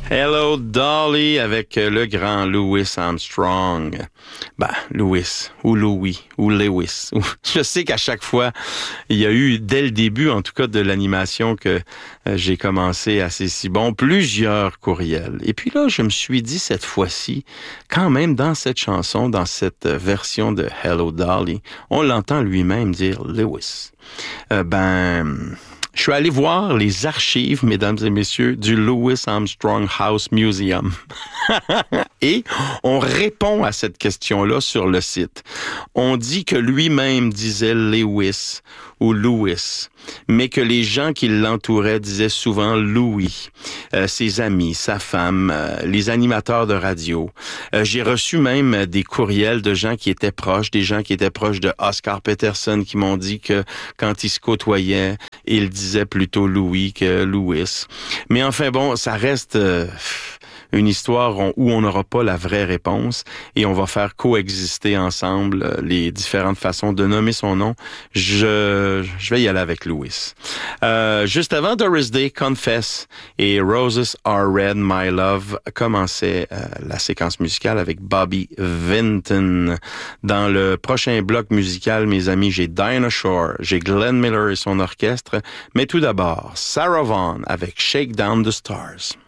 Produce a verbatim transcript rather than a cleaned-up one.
Hello Dolly avec le grand Louis Armstrong. Ben, Louis, ou Louis, ou Lewis. Je sais qu'à chaque fois, il y a eu, dès le début, en tout cas, de l'animation que euh, j'ai commencé à C'est si bon, plusieurs courriels. Et puis là, je me suis dit cette fois-ci, quand même, dans cette chanson, dans cette version de Hello Dolly, on l'entend lui-même dire Lewis. Euh, ben... Je suis allé voir les archives, mesdames et messieurs, du Louis Armstrong House Museum. Et on répond à cette question-là sur le site. On dit que lui-même disait Lewis ou Louis, mais que les gens qui l'entouraient disaient souvent Louis, euh, ses amis, sa femme, euh, les animateurs de radio. Euh, j'ai reçu même des courriels de gens qui étaient proches, des gens qui étaient proches de Oscar Peterson qui m'ont dit que quand ils se côtoyaient, ils disaient plutôt Louis que Louis. Mais enfin bon, ça reste... Euh, une histoire où on n'aura pas la vraie réponse et on va faire coexister ensemble les différentes façons de nommer son nom. Je, je vais y aller avec Louis. Euh, juste avant Doris Day, Confess et Roses Are Red, My Love commençait euh, la séquence musicale avec Bobby Vinton. Dans le prochain bloc musical, mes amis, j'ai Dinah Shore, j'ai Glenn Miller et son orchestre, mais tout d'abord, Sarah Vaughan avec Shake Down the Stars.